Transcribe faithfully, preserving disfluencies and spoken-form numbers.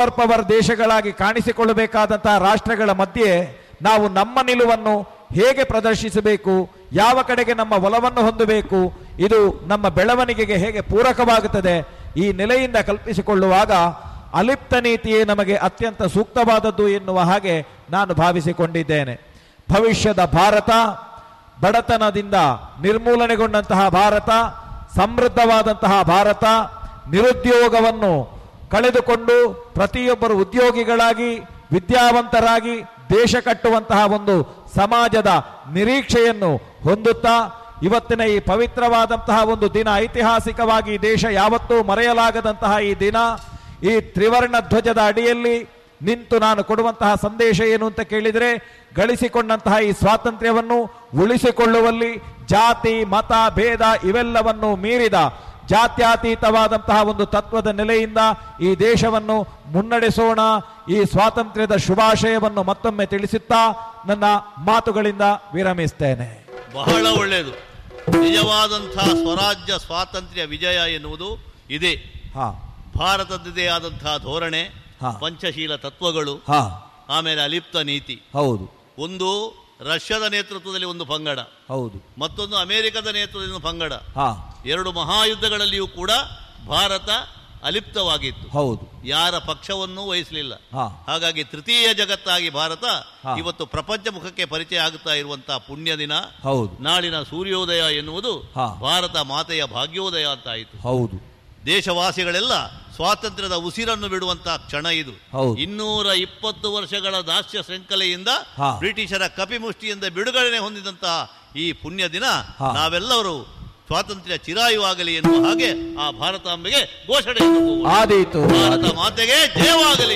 Super power ದೇಶಗಳಾಗಿ ಕಾಣಿಸಿಕೊಳ್ಳಬೇಕಾದಂತಹ ರಾಷ್ಟ್ರಗಳ ಮಧ್ಯೆ ನಾವು ನಮ್ಮ ನಿಲುವನ್ನು ಹೇಗೆ ಪ್ರದರ್ಶಿಸಬೇಕು, ಯಾವ ಕಡೆಗೆ ನಮ್ಮ ಒಲವನ್ನು ಹೊಂದಬೇಕು, ಇದು ನಮ್ಮ ಬೆಳವಣಿಗೆಗೆ ಹೇಗೆ ಪೂರಕವಾಗುತ್ತದೆ, ಈ ನೆಲೆಯಿಂದ ಕಲ್ಪಿಸಿಕೊಳ್ಳುವಾಗ ಅಲಿಪ್ತ ನೀತಿಯೇ ನಮಗೆ ಅತ್ಯಂತ ಸೂಕ್ತವಾದದ್ದು ಎನ್ನುವ ಹಾಗೆ ನಾನು ಭಾವಿಸಿಕೊಂಡಿದ್ದೇನೆ. ಭವಿಷ್ಯದ ಭಾರತ ಬಡತನದಿಂದ ನಿರ್ಮೂಲನೆಗೊಂಡಂತಹ ಭಾರತ, ಸಮೃದ್ಧವಾದಂತಹ ಭಾರತ, ನಿರುದ್ಯೋಗವನ್ನು ಕಳೆದುಕೊಂಡು ಪ್ರತಿಯೊಬ್ಬರು ಉದ್ಯೋಗಿಗಳಾಗಿ ವಿದ್ಯಾವಂತರಾಗಿ ದೇಶ ಕಟ್ಟುವಂತಹ ಒಂದು ಸಮಾಜದ ನಿರೀಕ್ಷೆಯನ್ನು ಹೊಂದುತ್ತಾ ಇವತ್ತಿನ ಈ ಪವಿತ್ರವಾದಂತಹ ಒಂದು ದಿನ, ಐತಿಹಾಸಿಕವಾಗಿ ದೇಶ ಯಾವತ್ತೂ ಮರೆಯಲಾಗದಂತಹ ಈ ದಿನ, ಈ ತ್ರಿವರ್ಣ ಧ್ವಜದ ಅಡಿಯಲ್ಲಿ ನಿಂತು ನಾನು ಕೊಡುವಂತಹ ಸಂದೇಶ ಏನು ಅಂತ ಕೇಳಿದರೆ, ಗಳಿಸಿಕೊಂಡಂತಹ ಈ ಸ್ವಾತಂತ್ರ್ಯವನ್ನು ಉಳಿಸಿಕೊಳ್ಳುವಲ್ಲಿ ಜಾತಿ ಮತ ಭೇದ ಇವೆಲ್ಲವನ್ನು ಮೀರಿದ ಜಾತ್ಯತೀತವಾದಂತಹ ಒಂದು ತತ್ವದ ನೆಲೆಯಿಂದ ಈ ದೇಶವನ್ನು ಮುನ್ನಡೆಸೋಣ. ಈ ಸ್ವಾತಂತ್ರ್ಯದ ಶುಭಾಶಯವನ್ನು ಮತ್ತೊಮ್ಮೆ ತಿಳಿಸುತ್ತಾ ನನ್ನ ಮಾತುಗಳಿಂದ ವಿರಮಿಸ್ತೇನೆ. ಬಹಳ ಒಳ್ಳೆಯದು. ನಿಜವಾದಂತಹ ಸ್ವರಾಜ್ಯ ಸ್ವಾತಂತ್ರ್ಯ ವಿಜಯ ಎನ್ನುವುದು ಇದೆ. ಹಾ ಭಾರತದ್ದೇ ಆದಂತಹ ಧೋರಣೆ, ಪಂಚಶೀಲ ತತ್ವಗಳು, ಆಮೇಲೆ ಅಲಿಪ್ತ ನೀತಿ. ಹೌದು. ಒಂದು ರಷ್ಯಾದ ನೇತೃತ್ವದಲ್ಲಿ ಒಂದು ಪಂಗಡ, ಹೌದು, ಮತ್ತೊಂದು ಅಮೆರಿಕದ ನೇತೃತ್ವದಲ್ಲಿ ಪಂಗಡ. ಎರಡು ಮಹಾಯುದ್ಧಗಳಲ್ಲಿಯೂ ಕೂಡ ಭಾರತ ಅಲಿಪ್ತವಾಗಿತ್ತು, ಹೌದು, ಯಾರ ಪಕ್ಷವನ್ನೂ ವಹಿಸಲಿಲ್ಲ. ಹಾಗಾಗಿ ತೃತೀಯ ಜಗತ್ತಾಗಿ ಭಾರತ ಇವತ್ತು ಪ್ರಪಂಚ ಮುಖಕ್ಕೆ ಪರಿಚಯ ಆಗುತ್ತಾ ಇರುವಂತಹ ಪುಣ್ಯ ದಿನ. ಹೌದು. ನಾಳಿನ ಸೂರ್ಯೋದಯ ಎನ್ನುವುದು ಭಾರತ ಮಾತೆಯ ಭಾಗ್ಯೋದಯ ಅಂತ ಆಯಿತು. ಹೌದು. ದೇಶವಾಸಿಗಳೆಲ್ಲ ಸ್ವಾತಂತ್ರ್ಯದ ಉಸಿರನ್ನು ಬಿಡುವಂತಹ ಕ್ಷಣ ಇದು. ಇನ್ನೂರ ಇಪ್ಪತ್ತು ವರ್ಷಗಳ ದಾಸ್ಯ ಶೃಂಖಲೆಯಿಂದ ಬ್ರಿಟಿಷರ ಕಪಿಮುಷ್ಟಿಯಿಂದ ಬಿಡುಗಡೆ ಹೊಂದಿದಂತಹ ಈ ಪುಣ್ಯ ದಿನ ನಾವೆಲ್ಲರೂ ಸ್ವಾತಂತ್ರ್ಯ ಚಿರಾಯುವಾಗಲಿ ಎನ್ನುವ ಹಾಗೆ ಆ ಭಾರತಾಂಬೆಗೆ ಘೋಷಣೆ. ಭಾರತ ಮಾತೆಗೆ ಜಯವಾಗಲಿ.